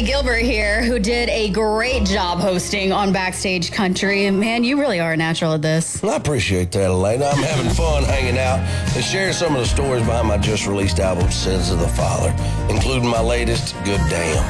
Ellie Gilbert here, who did a great job hosting on Backstage Country. And man, you really are a natural at this. I appreciate that, Elena. I'm having fun hanging out and sharing some of the stories behind my just released album, Sins of the Father, including my latest, Good Damn.